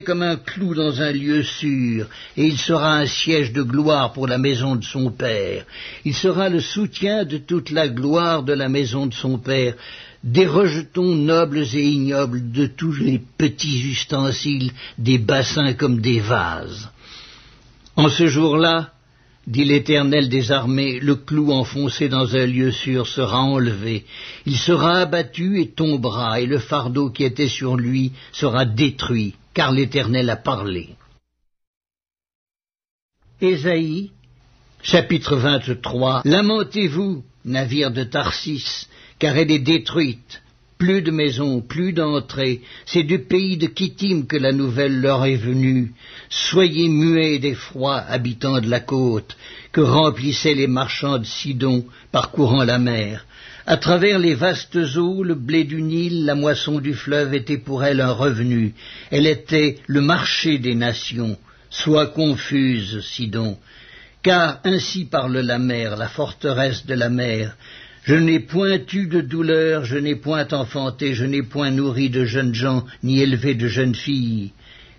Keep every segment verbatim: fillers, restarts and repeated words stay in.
comme un clou dans un lieu sûr, et il sera un siège de gloire pour la maison de son Père. Il sera le soutien de toute la gloire de la maison de son Père, des rejetons nobles et ignobles, de tous les petits ustensiles, des bassins comme des vases. En ce jour-là, dit l'Éternel des armées, le clou enfoncé dans un lieu sûr sera enlevé. Il sera abattu et tombera, et le fardeau qui était sur lui sera détruit, car l'Éternel a parlé. Ésaïe, chapitre vingt-trois. Lamentez-vous, navire de Tarsis, car elle est détruite. Plus de maisons, plus d'entrées. C'est du pays de Kittim que la nouvelle leur est venue. Soyez muets d'effroi, habitants de la côte, que remplissaient les marchands de Sidon, parcourant la mer. À travers les vastes eaux, le blé du Nil, la moisson du fleuve était pour elle un revenu. Elle était le marché des nations. Sois confuse, Sidon, car ainsi parle la mer, la forteresse de la mer. Je n'ai point eu de douleur, je n'ai point enfanté, je n'ai point nourri de jeunes gens, ni élevé de jeunes filles.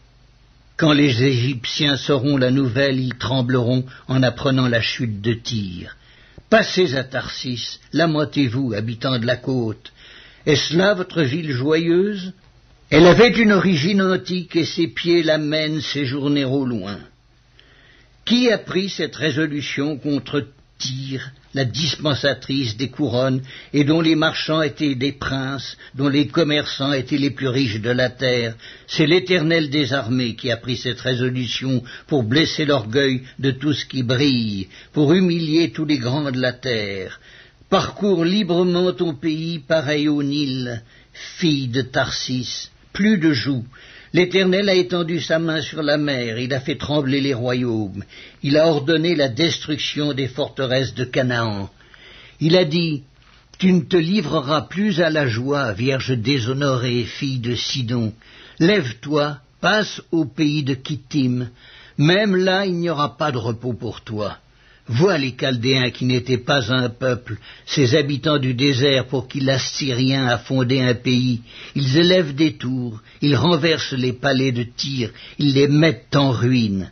Quand les Égyptiens sauront la nouvelle, ils trembleront en apprenant la chute de Tyr. Passez à Tarsis, lamentez-vous, habitants de la côte. Est-ce là votre ville joyeuse? Elle avait une origine antique et ses pieds la mènent séjourner au loin. Qui a pris cette résolution contre Tyr, la dispensatrice des couronnes, et dont les marchands étaient des princes, dont les commerçants étaient les plus riches de la terre? C'est l'Éternel des armées qui a pris cette résolution pour blesser l'orgueil de tout ce qui brille, pour humilier tous les grands de la terre. Parcours librement ton pays, pareil au Nil, fille de Tarsis, plus de joues. L'Éternel a étendu sa main sur la mer, il a fait trembler les royaumes, il a ordonné la destruction des forteresses de Canaan. Il a dit, tu ne te livreras plus à la joie, vierge déshonorée, fille de Sidon. Lève-toi, passe au pays de Kittim, même là il n'y aura pas de repos pour toi. Vois les Chaldéens qui n'étaient pas un peuple, ces habitants du désert pour qui l'Assyrien a fondé un pays. Ils élèvent des tours, ils renversent les palais de Tyr, ils les mettent en ruine.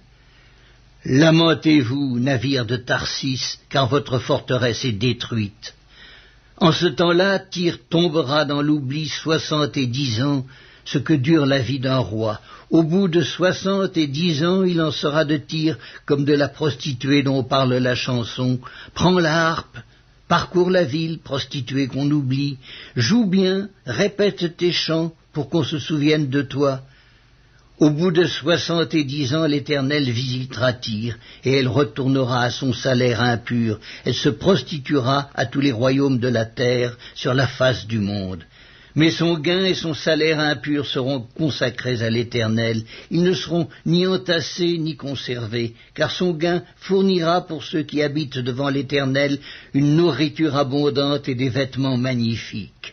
Lamentez-vous, navires de Tarsis, car votre forteresse est détruite. En ce temps-là, Tyr tombera dans l'oubli soixante et dix ans, ce que dure la vie d'un roi. Au bout de soixante et dix ans, il en sera de Tyr comme de la prostituée dont parle la chanson. Prends la harpe, parcours la ville, prostituée qu'on oublie, joue bien, répète tes chants pour qu'on se souvienne de toi. Au bout de soixante et dix ans, l'Éternel visitera Tyr, et elle retournera à son salaire impur. Elle se prostituera à tous les royaumes de la terre sur la face du monde. Mais son gain et son salaire impur seront consacrés à l'Éternel. Ils ne seront ni entassés ni conservés, car son gain fournira pour ceux qui habitent devant l'Éternel une nourriture abondante et des vêtements magnifiques.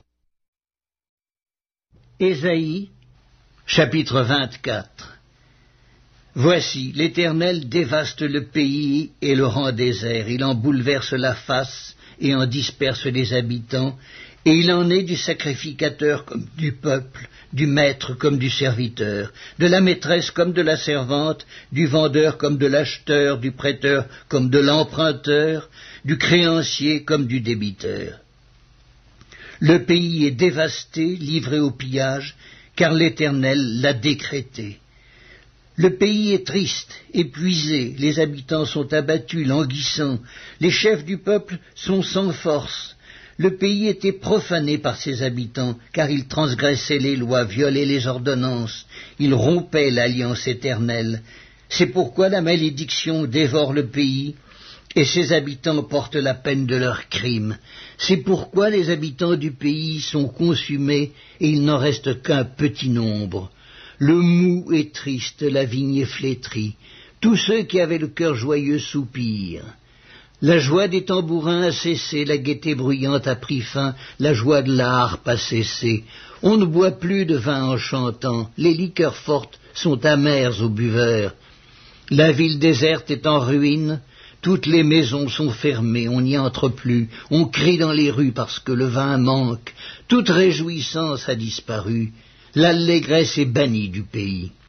Ésaïe, chapitre vingt-quatre. Voici, l'Éternel dévaste le pays et le rend désert. Il en bouleverse la face et en disperse les habitants. Et il en est du sacrificateur comme du peuple, du maître comme du serviteur, de la maîtresse comme de la servante, du vendeur comme de l'acheteur, du prêteur comme de l'emprunteur, du créancier comme du débiteur. Le pays est dévasté, livré au pillage, car l'Éternel l'a décrété. Le pays est triste, épuisé, les habitants sont abattus, languissants, les chefs du peuple sont sans force. Le pays était profané par ses habitants, car ils transgressaient les lois, violaient les ordonnances, ils rompaient l'alliance éternelle. C'est pourquoi la malédiction dévore le pays, et ses habitants portent la peine de leurs crimes. C'est pourquoi les habitants du pays sont consumés, et il n'en reste qu'un petit nombre. Le mou est triste, la vigne est flétrie. Tous ceux qui avaient le cœur joyeux soupirent. La joie des tambourins a cessé, la gaieté bruyante a pris fin, la joie de la harpe a cessé. On ne boit plus de vin en chantant, les liqueurs fortes sont amères aux buveurs. La ville déserte est en ruine, toutes les maisons sont fermées, on n'y entre plus, on crie dans les rues parce que le vin manque, toute réjouissance a disparu, l'allégresse est bannie du pays.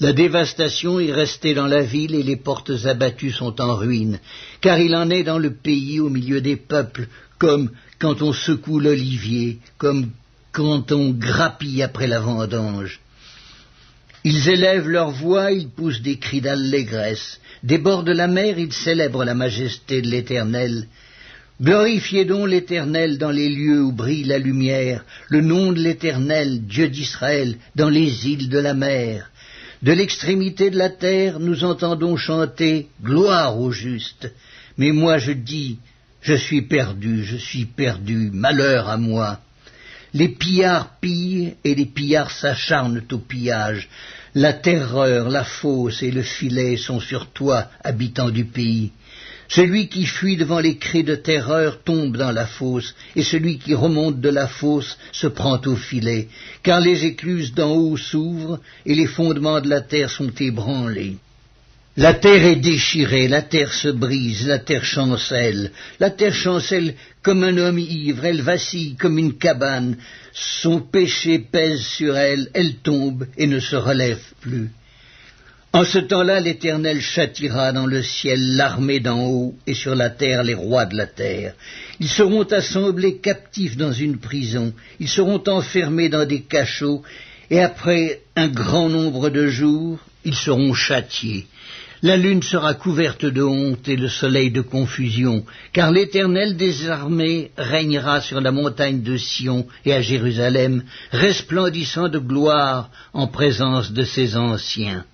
La dévastation est restée dans la ville et les portes abattues sont en ruine, car il en est dans le pays au milieu des peuples, comme quand on secoue l'olivier, comme quand on grappille après la vendange. Ils élèvent leur voix, ils poussent des cris d'allégresse. Des bords de la mer, ils célèbrent la majesté de l'Éternel. Glorifiez donc l'Éternel dans les lieux où brille la lumière, le nom de l'Éternel, Dieu d'Israël, dans les îles de la mer. De l'extrémité de la terre, nous entendons chanter « Gloire au juste ». Mais moi je dis « Je suis perdu, je suis perdu, malheur à moi ». Les pillards pillent et les pillards s'acharnent au pillage. La terreur, la fosse et le filet sont sur toi, habitant du pays. Celui qui fuit devant les cris de terreur tombe dans la fosse, et celui qui remonte de la fosse se prend au filet, car les écluses d'en haut s'ouvrent, et les fondements de la terre sont ébranlés. La terre est déchirée, la terre se brise, la terre chancelle, la terre chancelle comme un homme ivre, elle vacille comme une cabane, son péché pèse sur elle, elle tombe et ne se relève plus. En ce temps-là, l'Éternel châtiera dans le ciel l'armée d'en haut et sur la terre les rois de la terre. Ils seront assemblés captifs dans une prison, ils seront enfermés dans des cachots, et après un grand nombre de jours, ils seront châtiés. La lune sera couverte de honte et le soleil de confusion, car l'Éternel des armées régnera sur la montagne de Sion et à Jérusalem, resplendissant de gloire en présence de ses anciens.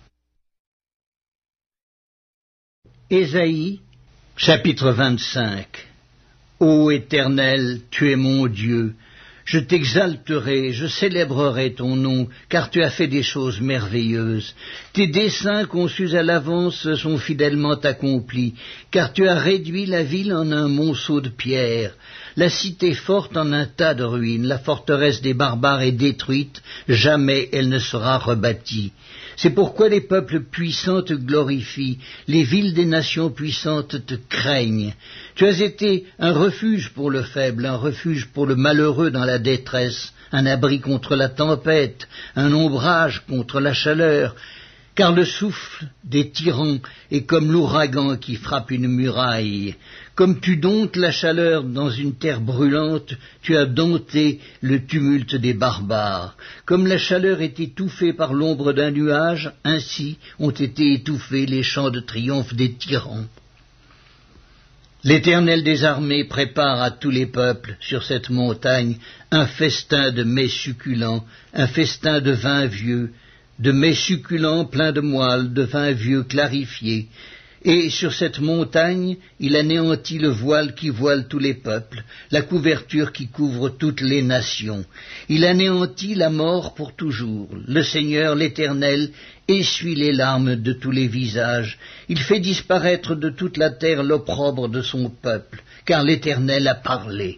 Ésaïe, chapitre vingt-cinq. Ô Éternel, tu es mon Dieu, je t'exalterai, je célébrerai ton nom, car tu as fait des choses merveilleuses. Tes desseins conçus à l'avance sont fidèlement accomplis, car tu as réduit la ville en un monceau de pierre, la cité forte en un tas de ruines, la forteresse des barbares est détruite, jamais elle ne sera rebâtie. C'est pourquoi les peuples puissants te glorifient, les villes des nations puissantes te craignent. Tu as été un refuge pour le faible, un refuge pour le malheureux dans la détresse, un abri contre la tempête, un ombrage contre la chaleur, car le souffle des tyrans est comme l'ouragan qui frappe une muraille. Comme tu domptes la chaleur dans une terre brûlante, tu as dompté le tumulte des barbares. Comme la chaleur est étouffée par l'ombre d'un nuage, ainsi ont été étouffés les chants de triomphe des tyrans. L'Éternel des armées prépare à tous les peuples sur cette montagne un festin de mets succulents, un festin de vin vieux, de mets succulents pleins de moelle, de vin vieux clarifié. Et sur cette montagne, il anéantit le voile qui voile tous les peuples, la couverture qui couvre toutes les nations. Il anéantit la mort pour toujours. Le Seigneur, l'Éternel, essuie les larmes de tous les visages. Il fait disparaître de toute la terre l'opprobre de son peuple, car l'Éternel a parlé.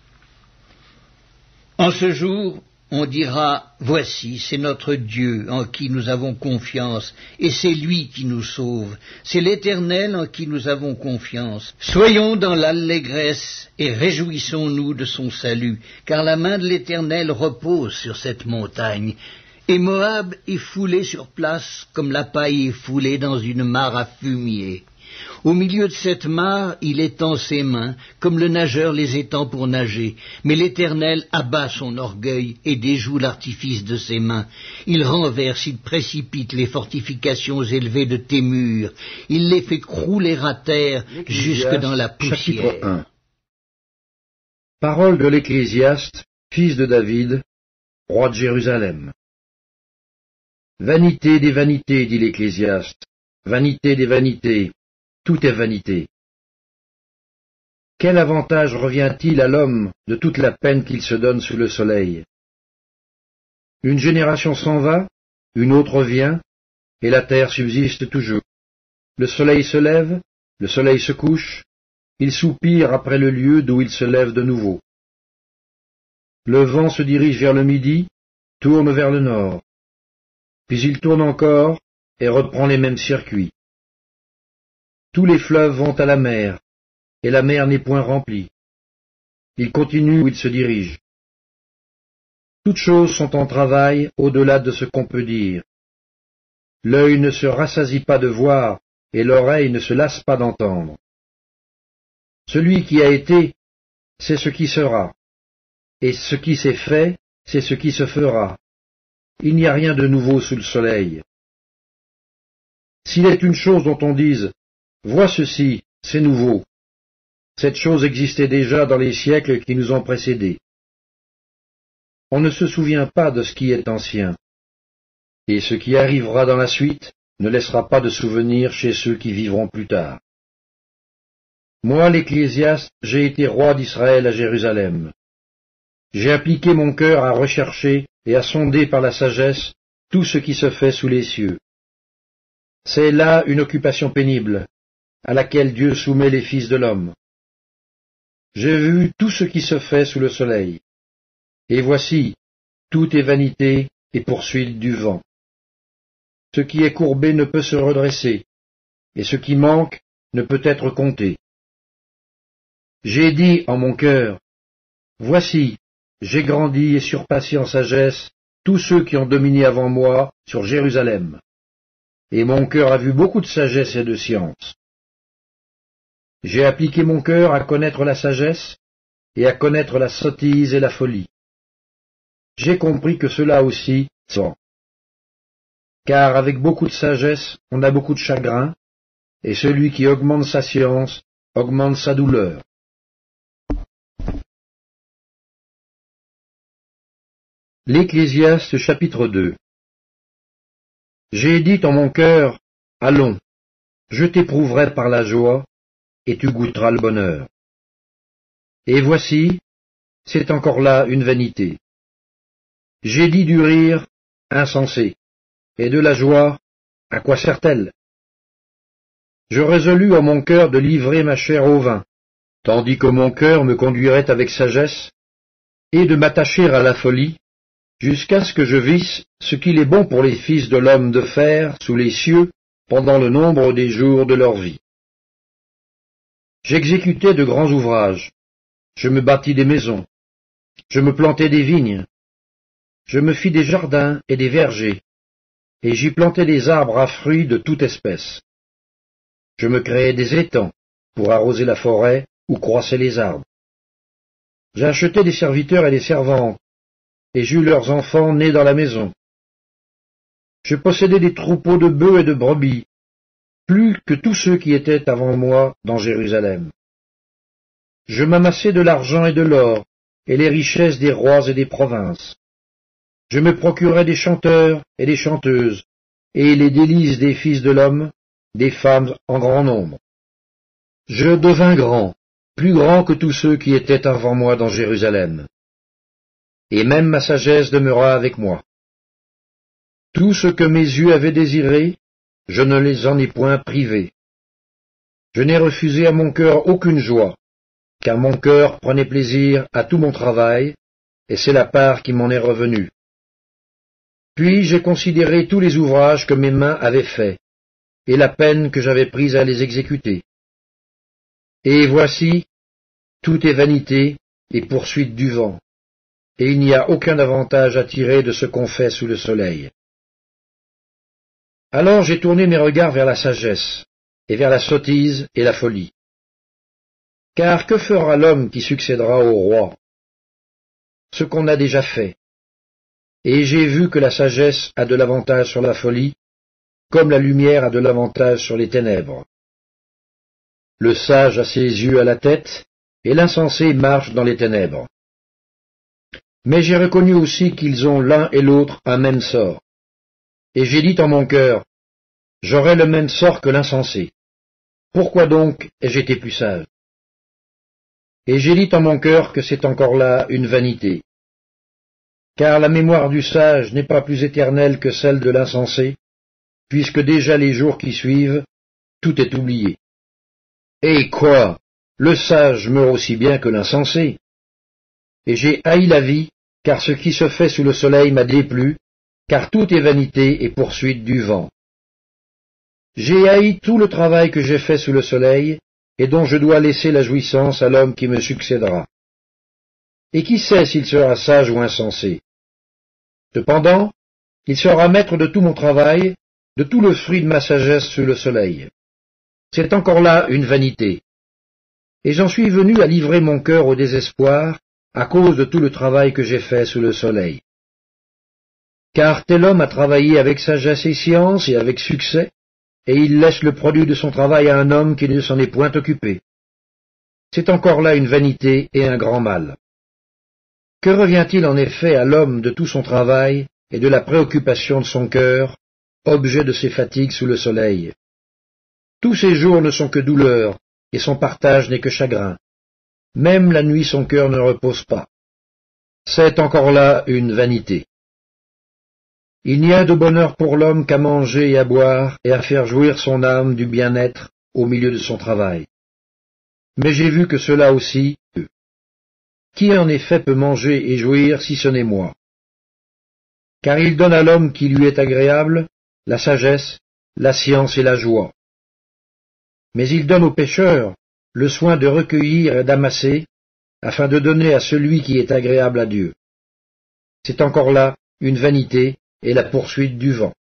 En ce jour, on dira, voici, c'est notre Dieu en qui nous avons confiance, et c'est lui qui nous sauve, c'est l'Éternel en qui nous avons confiance. Soyons dans l'allégresse et réjouissons-nous de son salut, car la main de l'Éternel repose sur cette montagne, et Moab est foulé sur place comme la paille est foulée dans une mare à fumier. Au milieu de cette mare, il étend ses mains, comme le nageur les étend pour nager. Mais l'Éternel abat son orgueil et déjoue l'artifice de ses mains. Il renverse, il précipite les fortifications élevées de tes murs. Il les fait crouler à terre jusque dans la poussière. Chapitre un. Parole de l'Ecclésiaste, fils de David, roi de Jérusalem. Vanité des vanités, dit l'Ecclésiaste, vanité des vanités. Tout est vanité. Quel avantage revient-il à l'homme de toute la peine qu'il se donne sous le soleil? Une génération s'en va, une autre vient, et la terre subsiste toujours. Le soleil se lève, le soleil se couche, il soupire après le lieu d'où il se lève de nouveau. Le vent se dirige vers le midi, tourne vers le nord, puis il tourne encore et reprend les mêmes circuits. Tous les fleuves vont à la mer, et la mer n'est point remplie. Il continue où il se dirige. Toutes choses sont en travail au-delà de ce qu'on peut dire. l'œil ne se rassasie pas de voir, et l'oreille ne se lasse pas d'entendre. Celui qui a été, c'est ce qui sera, et ce qui s'est fait, c'est ce qui se fera. Il n'y a rien de nouveau sous le soleil. S'il est une chose dont on dise « Vois ceci, c'est nouveau », cette chose existait déjà dans les siècles qui nous ont précédés. On ne se souvient pas de ce qui est ancien, et ce qui arrivera dans la suite ne laissera pas de souvenir chez ceux qui vivront plus tard. Moi, l'Ecclésiaste, j'ai été roi d'Israël à Jérusalem. J'ai appliqué mon cœur à rechercher et à sonder par la sagesse tout ce qui se fait sous les cieux. C'est là une occupation pénible, à laquelle Dieu soumet les fils de l'homme. J'ai vu tout ce qui se fait sous le soleil, et voici, tout est vanité et poursuite du vent. Ce qui est courbé ne peut se redresser, et ce qui manque ne peut être compté. J'ai dit en mon cœur, voici, j'ai grandi et surpassé en sagesse tous ceux qui ont dominé avant moi sur Jérusalem. Et mon cœur a vu beaucoup de sagesse et de science. J'ai appliqué mon cœur à connaître la sagesse et à connaître la sottise et la folie. J'ai compris que cela aussi sont. Car avec beaucoup de sagesse, on a beaucoup de chagrin, et celui qui augmente sa science augmente sa douleur. L'Ecclésiaste chapitre deux. J'ai dit en mon cœur, allons, je t'éprouverai par la joie, et tu goûteras le bonheur. Et voici, c'est encore là une vanité. J'ai dit du rire, insensé, et de la joie, à quoi sert-elle? Je résolus en mon cœur de livrer ma chair au vin, tandis que mon cœur me conduirait avec sagesse, et de m'attacher à la folie, jusqu'à ce que je visse ce qu'il est bon pour les fils de l'homme de faire sous les cieux pendant le nombre des jours de leur vie. J'exécutais de grands ouvrages, je me bâtis des maisons, je me plantai des vignes, je me fis des jardins et des vergers, et j'y plantai des arbres à fruits de toute espèce. Je me créai des étangs pour arroser la forêt où croissaient les arbres. J'achetai des serviteurs et des servantes, et j'eus leurs enfants nés dans la maison. Je possédais des troupeaux de bœufs et de brebis, plus que tous ceux qui étaient avant moi dans Jérusalem. Je m'amassai de l'argent et de l'or, et les richesses des rois et des provinces. Je me procurai des chanteurs et des chanteuses, et les délices des fils de l'homme, des femmes en grand nombre. Je devins grand, plus grand que tous ceux qui étaient avant moi dans Jérusalem. Et même ma sagesse demeura avec moi. Tout ce que mes yeux avaient désiré, je ne les en ai point privés. Je n'ai refusé à mon cœur aucune joie, car mon cœur prenait plaisir à tout mon travail, et c'est la part qui m'en est revenue. Puis j'ai considéré tous les ouvrages que mes mains avaient faits, et la peine que j'avais prise à les exécuter. Et voici, tout est vanité et poursuite du vent, et il n'y a aucun avantage à tirer de ce qu'on fait sous le soleil. Alors j'ai tourné mes regards vers la sagesse, et vers la sottise et la folie. Car que fera l'homme qui succédera au roi? Ce qu'on a déjà fait. Et j'ai vu que la sagesse a de l'avantage sur la folie, comme la lumière a de l'avantage sur les ténèbres. Le sage a ses yeux à la tête, et l'insensé marche dans les ténèbres. Mais j'ai reconnu aussi qu'ils ont l'un et l'autre un même sort. Et j'ai dit en mon cœur, j'aurai le même sort que l'insensé. Pourquoi donc ai-je été plus sage? Et j'ai dit en mon cœur que c'est encore là une vanité. Car la mémoire du sage n'est pas plus éternelle que celle de l'insensé, puisque déjà les jours qui suivent, tout est oublié. Et quoi? Le sage meurt aussi bien que l'insensé. Et j'ai haï la vie, car ce qui se fait sous le soleil m'a déplu, car tout est vanité et poursuite du vent. J'ai haï tout le travail que j'ai fait sous le soleil, et dont je dois laisser la jouissance à l'homme qui me succédera. Et qui sait s'il sera sage ou insensé? Cependant, il sera maître de tout mon travail, de tout le fruit de ma sagesse sous le soleil. C'est encore là une vanité. Et j'en suis venu à livrer mon cœur au désespoir à cause de tout le travail que j'ai fait sous le soleil. Car tel homme a travaillé avec sagesse et science et avec succès, et il laisse le produit de son travail à un homme qui ne s'en est point occupé. C'est encore là une vanité et un grand mal. Que revient-il en effet à l'homme de tout son travail et de la préoccupation de son cœur, objet de ses fatigues sous le soleil? Tous ses jours ne sont que douleur, et son partage n'est que chagrin. Même la nuit son cœur ne repose pas. C'est encore là une vanité. Il n'y a de bonheur pour l'homme qu'à manger et à boire, et à faire jouir son âme du bien-être au milieu de son travail. Mais j'ai vu que cela aussi, qui en effet peut manger et jouir si ce n'est moi? Car il donne à l'homme qui lui est agréable la sagesse, la science et la joie. Mais il donne au pécheur le soin de recueillir et d'amasser, afin de donner à celui qui est agréable à Dieu. C'est encore là une vanité et la poursuite du vent.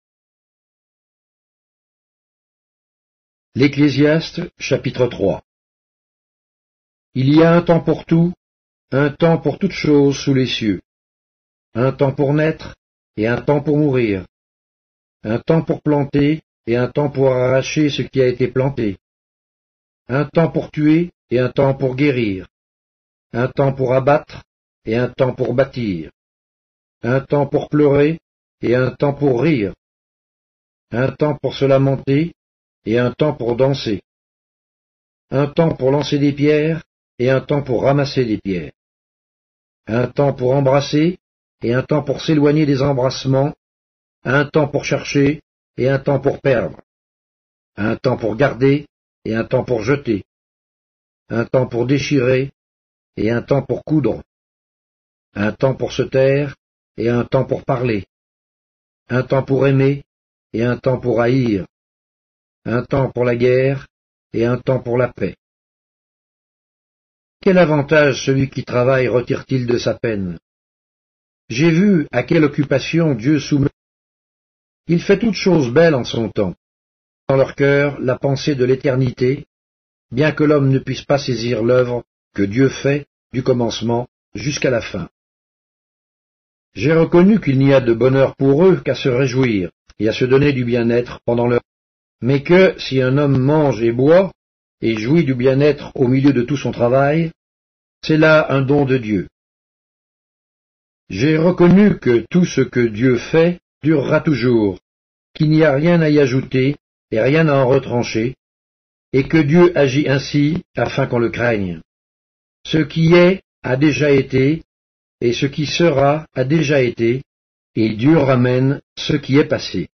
L'Ecclésiaste, chapitre trois. Il y a un temps pour tout, un temps pour toutes choses sous les cieux, un temps pour naître et un temps pour mourir, un temps pour planter et un temps pour arracher ce qui a été planté, un temps pour tuer et un temps pour guérir, un temps pour abattre et un temps pour bâtir, un temps pour pleurer et un temps pour rire, un temps pour se lamenter et un temps pour danser, un temps pour lancer des pierres et un temps pour ramasser des pierres, un temps pour embrasser et un temps pour s'éloigner des embrassements, un temps pour chercher et un temps pour perdre, un temps pour garder et un temps pour jeter, un temps pour déchirer et un temps pour coudre, un temps pour se taire et un temps pour parler, un temps pour aimer et un temps pour haïr, un temps pour la guerre et un temps pour la paix. Quel avantage celui qui travaille retire-t-il de sa peine? J'ai vu à quelle occupation Dieu soumet. Il fait toutes choses belles en son temps, dans leur cœur la pensée de l'éternité, bien que l'homme ne puisse pas saisir l'œuvre que Dieu fait du commencement jusqu'à la fin. J'ai reconnu qu'il n'y a de bonheur pour eux qu'à se réjouir et à se donner du bien-être pendant leur... Mais que, si un homme mange et boit, et jouit du bien-être au milieu de tout son travail, c'est là un don de Dieu. J'ai reconnu que tout ce que Dieu fait durera toujours, qu'il n'y a rien à y ajouter et rien à en retrancher, et que Dieu agit ainsi afin qu'on le craigne. Ce qui est a déjà été, et ce qui sera a déjà été, et Dieu ramène ce qui est passé.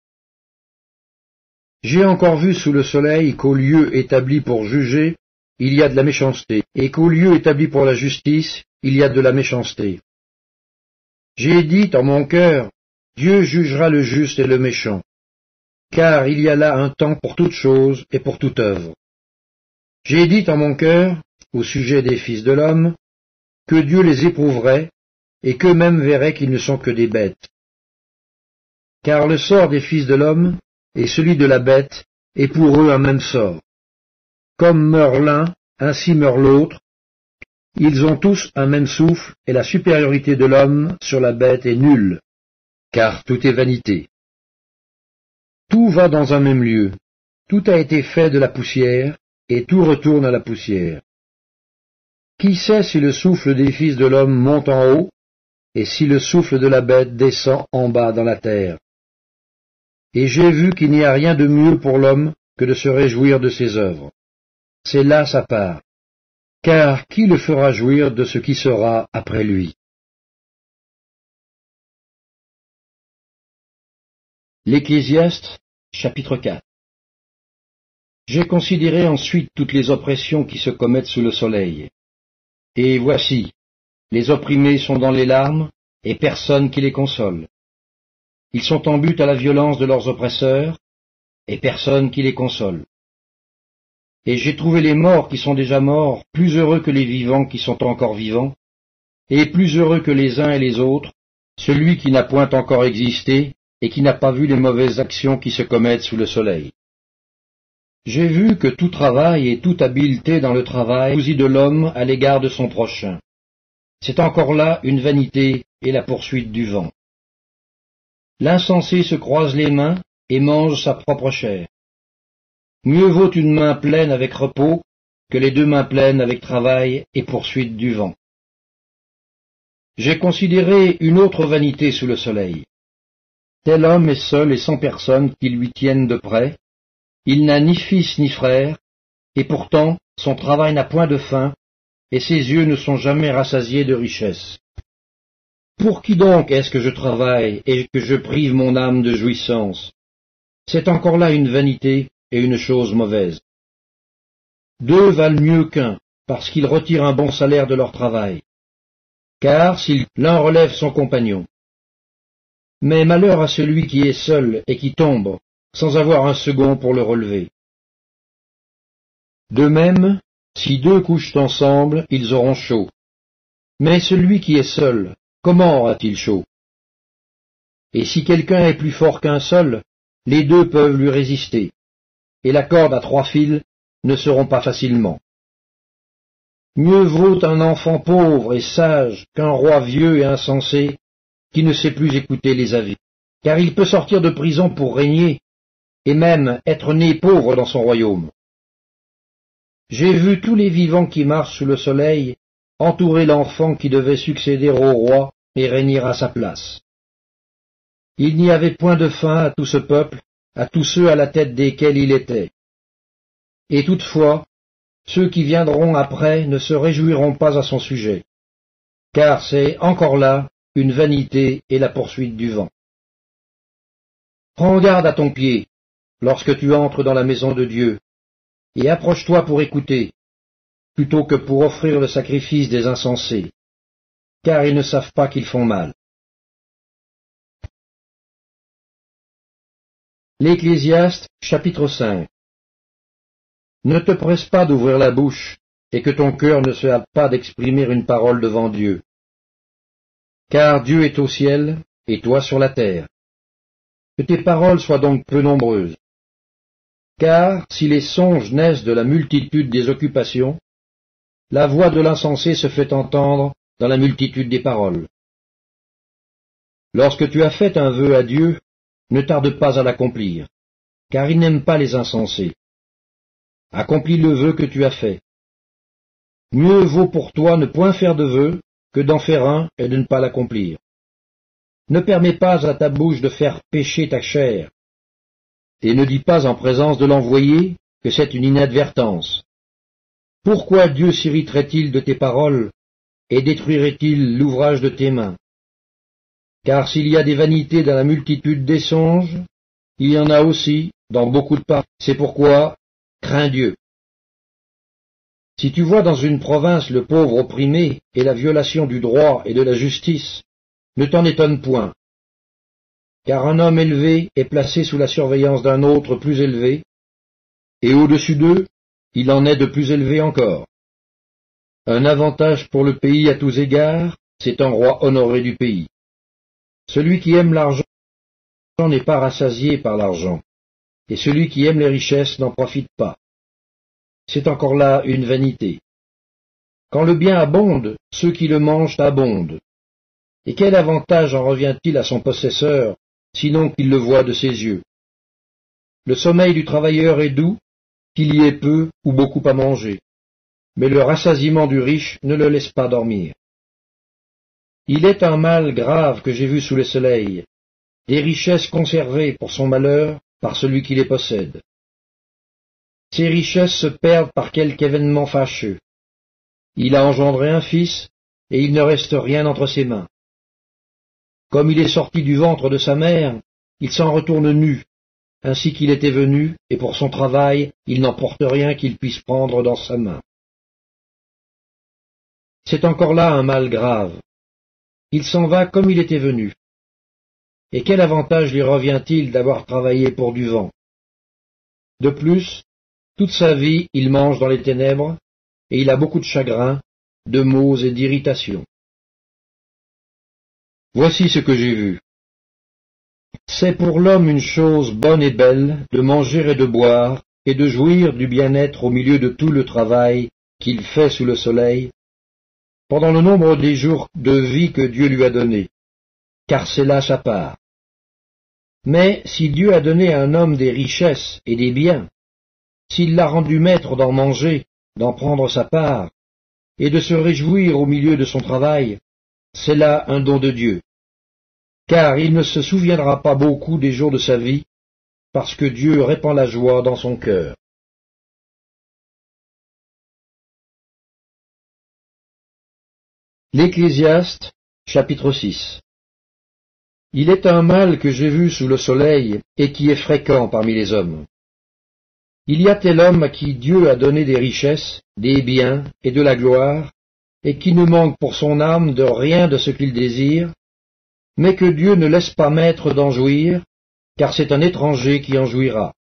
J'ai encore vu sous le soleil qu'au lieu établi pour juger, il y a de la méchanceté, et qu'au lieu établi pour la justice, il y a de la méchanceté. J'ai dit en mon cœur, Dieu jugera le juste et le méchant, car il y a là un temps pour toute chose et pour toute œuvre. J'ai dit en mon cœur, au sujet des fils de l'homme, que Dieu les éprouverait, et qu'eux-mêmes verraient qu'ils ne sont que des bêtes. Car le sort des fils de l'homme et celui de la bête est pour eux un même sort. Comme meurt l'un, ainsi meurt l'autre. Ils ont tous un même souffle, et la supériorité de l'homme sur la bête est nulle, car tout est vanité. Tout va dans un même lieu, tout a été fait de la poussière, et tout retourne à la poussière. Qui sait si le souffle des fils de l'homme monte en haut, et si le souffle de la bête descend en bas dans la terre? Et j'ai vu qu'il n'y a rien de mieux pour l'homme que de se réjouir de ses œuvres. C'est là sa part. Car qui le fera jouir de ce qui sera après lui? L'Ecclésiaste, chapitre quatre. J'ai considéré ensuite toutes les oppressions qui se commettent sous le soleil. Et voici, les opprimés sont dans les larmes, et personne qui les console. Ils sont en butte à la violence de leurs oppresseurs, et personne qui les console. Et j'ai trouvé les morts qui sont déjà morts plus heureux que les vivants qui sont encore vivants, et plus heureux que les uns et les autres, celui qui n'a point encore existé, et qui n'a pas vu les mauvaises actions qui se commettent sous le soleil. J'ai vu que tout travail et toute habileté dans le travail jalousie de l'homme à l'égard de son prochain. C'est encore là une vanité et la poursuite du vent. L'insensé se croise les mains et mange sa propre chair. Mieux vaut une main pleine avec repos que les deux mains pleines avec travail et poursuite du vent. J'ai considéré une autre vanité sous le soleil. Tel homme est seul et sans personne qui lui tienne de près. Il n'a ni fils ni frère, et pourtant son travail n'a point de fin, et ses yeux ne sont jamais rassasiés de richesses. Pour qui donc est-ce que je travaille et que je prive mon âme de jouissance? C'est encore là une vanité et une chose mauvaise. Deux valent mieux qu'un, parce qu'ils retirent un bon salaire de leur travail. Car si l'un relève son compagnon. Mais malheur à celui qui est seul et qui tombe, sans avoir un second pour le relever. De même, si deux couchent ensemble, ils auront chaud. Mais celui qui est seul, comment aura-t-il chaud? Et si quelqu'un est plus fort qu'un seul, les deux peuvent lui résister, et la corde à trois fils ne se rompt pas facilement. Mieux vaut un enfant pauvre et sage qu'un roi vieux et insensé qui ne sait plus écouter les avis, car il peut sortir de prison pour régner, et même être né pauvre dans son royaume. J'ai vu tous les vivants qui marchent sous le soleil entourer l'enfant qui devait succéder au roi et régner à sa place. Il n'y avait point de fin à tout ce peuple, à tous ceux à la tête desquels il était. Et toutefois, ceux qui viendront après ne se réjouiront pas à son sujet, car c'est encore là une vanité et la poursuite du vent. Prends garde à ton pied lorsque tu entres dans la maison de Dieu, et approche-toi pour écouter, plutôt que pour offrir le sacrifice des insensés, car ils ne savent pas qu'ils font mal. L'Ecclésiaste, chapitre cinq. Ne te presse pas d'ouvrir la bouche, et que ton cœur ne se hâte pas d'exprimer une parole devant Dieu. Car Dieu est au ciel, et toi sur la terre. Que tes paroles soient donc peu nombreuses. Car si les songes naissent de la multitude des occupations, la voix de l'insensé se fait entendre dans la multitude des paroles. Lorsque tu as fait un vœu à Dieu, ne tarde pas à l'accomplir, car il n'aime pas les insensés. Accomplis le vœu que tu as fait. Mieux vaut pour toi ne point faire de vœu que d'en faire un et de ne pas l'accomplir. Ne permets pas à ta bouche de faire pécher ta chair, et ne dis pas en présence de l'envoyé que c'est une inadvertance. Pourquoi Dieu s'irriterait-il de tes paroles et détruirait-il l'ouvrage de tes mains? Car s'il y a des vanités dans la multitude des songes, il y en a aussi dans beaucoup de parts. C'est pourquoi crains Dieu. Si tu vois dans une province le pauvre opprimé et la violation du droit et de la justice, ne t'en étonne point. Car un homme élevé est placé sous la surveillance d'un autre plus élevé, et au-dessus d'eux, il en est de plus élevé encore. Un avantage pour le pays à tous égards, c'est un roi honoré du pays. Celui qui aime l'argent n'est pas rassasié par l'argent, et celui qui aime les richesses n'en profite pas. C'est encore là une vanité. Quand le bien abonde, ceux qui le mangent abondent. Et quel avantage en revient-il à son possesseur, sinon qu'il le voie de ses yeux? Le sommeil du travailleur est doux, qu'il y ait peu ou beaucoup à manger, mais le rassasiement du riche ne le laisse pas dormir. Il est un mal grave que j'ai vu sous le soleil, des richesses conservées pour son malheur par celui qui les possède. Ces richesses se perdent par quelque événement fâcheux. Il a engendré un fils, et il ne reste rien entre ses mains. Comme il est sorti du ventre de sa mère, il s'en retourne nu, ainsi qu'il était venu, et pour son travail, il n'emporte rien qu'il puisse prendre dans sa main. C'est encore là un mal grave. Il s'en va comme il était venu. Et quel avantage lui revient-il d'avoir travaillé pour du vent? De plus, toute sa vie, il mange dans les ténèbres, et il a beaucoup de chagrin, de maux et d'irritations. Voici ce que j'ai vu. C'est pour l'homme une chose bonne et belle de manger et de boire, et de jouir du bien-être au milieu de tout le travail qu'il fait sous le soleil, pendant le nombre des jours de vie que Dieu lui a donnés, car c'est là sa part. Mais si Dieu a donné à un homme des richesses et des biens, s'il l'a rendu maître d'en manger, d'en prendre sa part, et de se réjouir au milieu de son travail, c'est là un don de Dieu, car il ne se souviendra pas beaucoup des jours de sa vie, parce que Dieu répand la joie dans son cœur. L'Ecclésiaste, chapitre six. Il est un mal que j'ai vu sous le soleil et qui est fréquent parmi les hommes. Il y a tel homme à qui Dieu a donné des richesses, des biens et de la gloire, et qui ne manque pour son âme de rien de ce qu'il désire, mais que Dieu ne laisse pas maître d'en jouir, car c'est un étranger qui en jouira.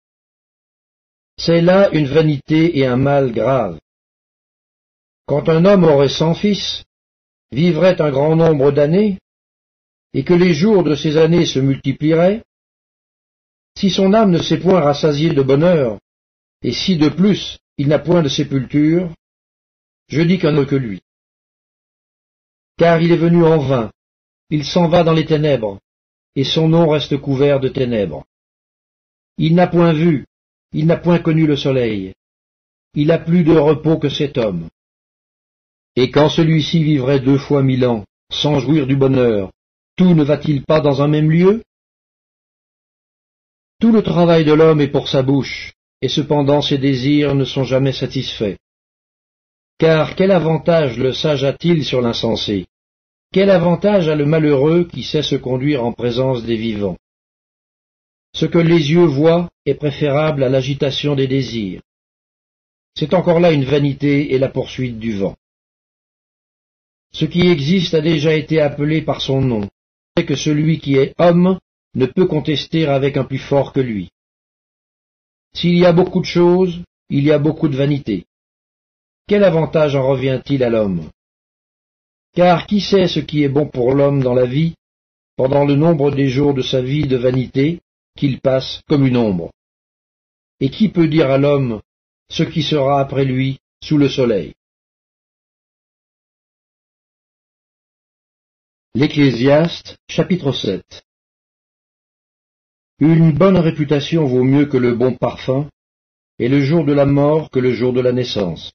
C'est là une vanité et un mal grave. Quand un homme aurait cent fils, vivrait un grand nombre d'années, et que les jours de ces années se multiplieraient, si son âme ne s'est point rassasiée de bonheur, et si de plus il n'a point de sépulture, je dis qu'un autre que lui. Car il est venu en vain, il s'en va dans les ténèbres, et son nom reste couvert de ténèbres. Il n'a point vu, il n'a point connu le soleil, il a plus de repos que cet homme. Et quand celui-ci vivrait deux fois mille ans, sans jouir du bonheur, tout ne va-t-il pas dans un même lieu? Tout le travail de l'homme est pour sa bouche, et cependant ses désirs ne sont jamais satisfaits. Car quel avantage le sage a-t-il sur l'insensé? Quel avantage a le malheureux qui sait se conduire en présence des vivants? Ce que les yeux voient est préférable à l'agitation des désirs. C'est encore là une vanité et la poursuite du vent. Ce qui existe a déjà été appelé par son nom, c'est que celui qui est homme ne peut contester avec un plus fort que lui. S'il y a beaucoup de choses, il y a beaucoup de vanité. Quel avantage en revient-il à l'homme? Car qui sait ce qui est bon pour l'homme dans la vie, pendant le nombre des jours de sa vie de vanité, qu'il passe comme une ombre? Et qui peut dire à l'homme ce qui sera après lui sous le soleil? L'Ecclésiaste, chapitre sept. Une bonne réputation vaut mieux que le bon parfum, et le jour de la mort que le jour de la naissance.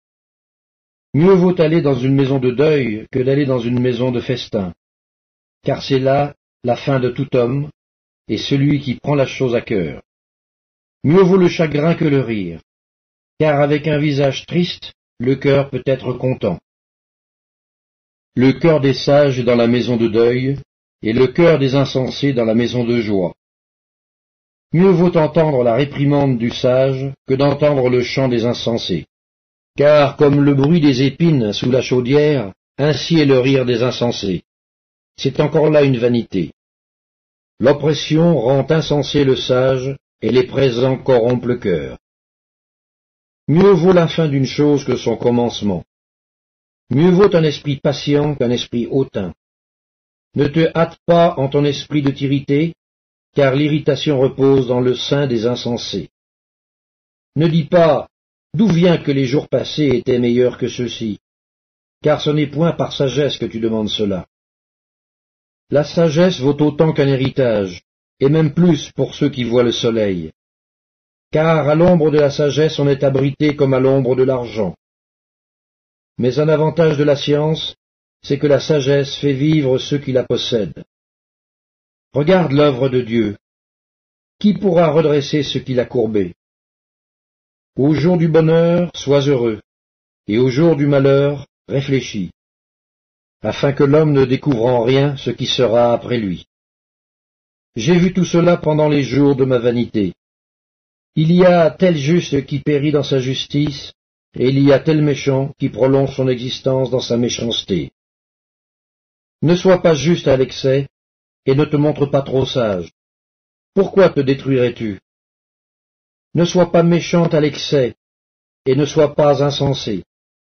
Mieux vaut aller dans une maison de deuil que d'aller dans une maison de festin, car c'est là la fin de tout homme, et celui qui prend la chose à cœur. Mieux vaut le chagrin que le rire, car avec un visage triste, le cœur peut être content. Le cœur des sages est dans la maison de deuil, et le cœur des insensés dans la maison de joie. Mieux vaut entendre la réprimande du sage que d'entendre le chant des insensés. Car comme le bruit des épines sous la chaudière, ainsi est le rire des insensés. C'est encore là une vanité. L'oppression rend insensé le sage, et les présents corrompent le cœur. Mieux vaut la fin d'une chose que son commencement. Mieux vaut un esprit patient qu'un esprit hautain. Ne te hâte pas en ton esprit de t'irriter, car l'irritation repose dans le sein des insensés. Ne dis pas, d'où vient que les jours passés étaient meilleurs que ceux-ci, car ce n'est point par sagesse que tu demandes cela. La sagesse vaut autant qu'un héritage, et même plus pour ceux qui voient le soleil. Car à l'ombre de la sagesse on est abrité comme à l'ombre de l'argent. Mais un avantage de la science, c'est que la sagesse fait vivre ceux qui la possèdent. Regarde l'œuvre de Dieu. Qui pourra redresser ce qu'il a courbé? Au jour du bonheur, sois heureux, et au jour du malheur, réfléchis, afin que l'homme ne découvre en rien ce qui sera après lui. J'ai vu tout cela pendant les jours de ma vanité. Il y a tel juste qui périt dans sa justice, et il y a tel méchant qui prolonge son existence dans sa méchanceté. Ne sois pas juste à l'excès, et ne te montre pas trop sage. Pourquoi te détruirais-tu? Ne sois pas méchante à l'excès, et ne sois pas insensé.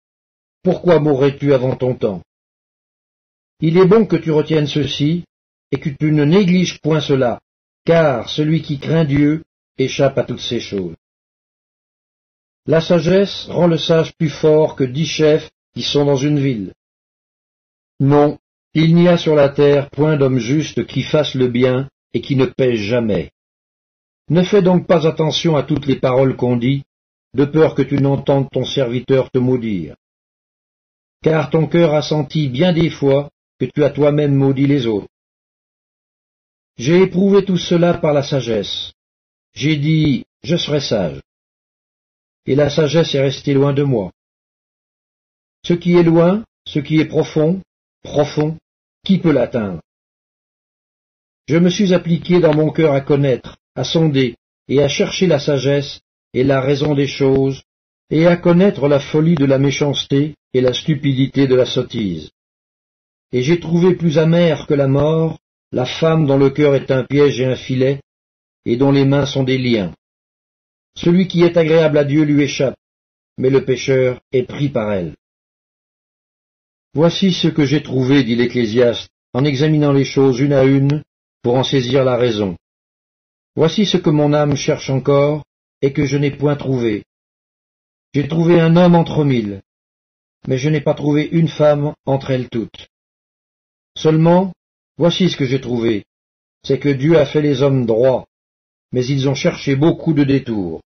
Pourquoi mourrais-tu avant ton temps? Il est bon que tu retiennes ceci, et que tu ne négliges point cela, car celui qui craint Dieu échappe à toutes ces choses. La sagesse rend le sage plus fort que dix chefs qui sont dans une ville. Non, il n'y a sur la terre point d'homme juste qui fasse le bien et qui ne pêche jamais. Ne fais donc pas attention à toutes les paroles qu'on dit, de peur que tu n'entendes ton serviteur te maudire. Car ton cœur a senti bien des fois que tu as toi-même maudit les autres. J'ai éprouvé tout cela par la sagesse. J'ai dit, je serai sage. Et la sagesse est restée loin de moi. Ce qui est loin, ce qui est profond, profond, qui peut l'atteindre? Je me suis appliqué dans mon cœur à connaître, à sonder, et à chercher la sagesse et la raison des choses, et à connaître la folie de la méchanceté et la stupidité de la sottise. Et j'ai trouvé plus amère que la mort la femme dont le cœur est un piège et un filet, et dont les mains sont des liens. Celui qui est agréable à Dieu lui échappe, mais le pécheur est pris par elle. Voici ce que j'ai trouvé, dit l'Ecclésiaste, en examinant les choses une à une, pour en saisir la raison. Voici ce que mon âme cherche encore, et que je n'ai point trouvé. J'ai trouvé un homme entre mille, mais je n'ai pas trouvé une femme entre elles toutes. Seulement, voici ce que j'ai trouvé, c'est que Dieu a fait les hommes droits, mais ils ont cherché beaucoup de détours.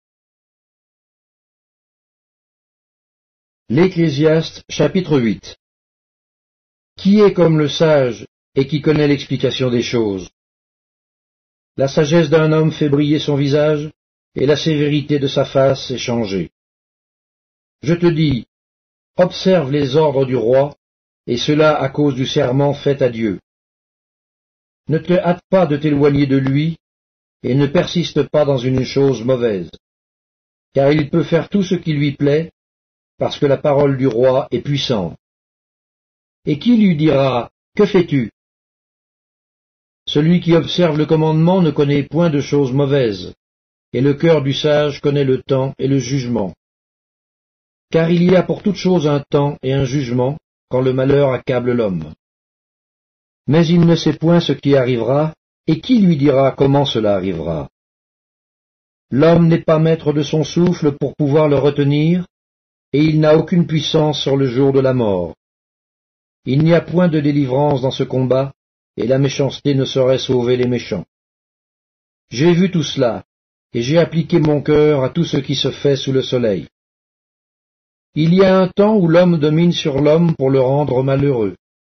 L'Ecclésiaste, chapitre huit. Qui est comme le sage et qui connaît l'explication des choses? La sagesse d'un homme fait briller son visage, et la sévérité de sa face est changée. Je te dis, observe les ordres du roi, et cela à cause du serment fait à Dieu. Ne te hâte pas de t'éloigner de lui, et ne persiste pas dans une chose mauvaise, car il peut faire tout ce qui lui plaît, parce que la parole du roi est puissante. Et qui lui dira, que fais-tu? Celui qui observe le commandement ne connaît point de choses mauvaises, et le cœur du sage connaît le temps et le jugement. Car il y a pour toute chose un temps et un jugement, quand le malheur accable l'homme. Mais il ne sait point ce qui arrivera, et qui lui dira comment cela arrivera? L'homme n'est pas maître de son souffle pour pouvoir le retenir, et il n'a aucune puissance sur le jour de la mort. Il n'y a point de délivrance dans ce combat, et la méchanceté ne saurait sauver les méchants. J'ai vu tout cela, et j'ai appliqué mon cœur à tout ce qui se fait sous le soleil. Il y a un temps où l'homme domine sur l'homme pour le rendre malheureux.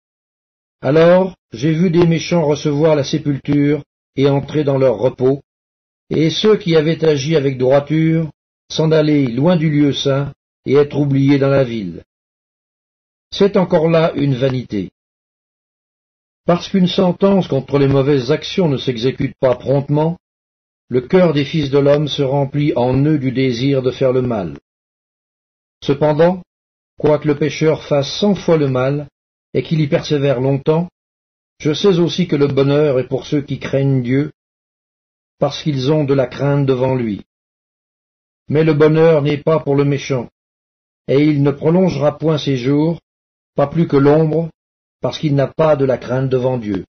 Alors j'ai vu des méchants recevoir la sépulture et entrer dans leur repos, et ceux qui avaient agi avec droiture s'en aller loin du lieu saint et être oubliés dans la ville. C'est encore là une vanité. Parce qu'une sentence contre les mauvaises actions ne s'exécute pas promptement, le cœur des fils de l'homme se remplit en eux du désir de faire le mal. Cependant, quoique le pécheur fasse cent fois le mal, et qu'il y persévère longtemps, je sais aussi que le bonheur est pour ceux qui craignent Dieu, parce qu'ils ont de la crainte devant lui. Mais le bonheur n'est pas pour le méchant, et il ne prolongera point ses jours, pas plus que l'ombre, parce qu'il n'a pas de la crainte devant Dieu.